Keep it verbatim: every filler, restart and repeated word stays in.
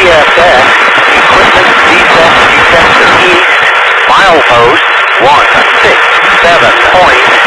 S X, equipment defect detector east, milepost one six seven point